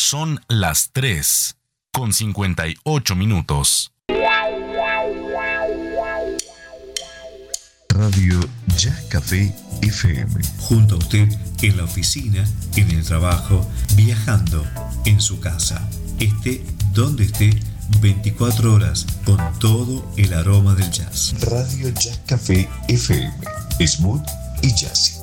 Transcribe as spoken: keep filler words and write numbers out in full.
Son las tres con cincuenta y ocho minutos. Radio Jazz Café F M. Junto a usted en la oficina, en el trabajo, viajando, en su casa. Esté donde esté, veinticuatro horas con todo el aroma del jazz. Radio Jazz Café F M. Smooth y jazzy.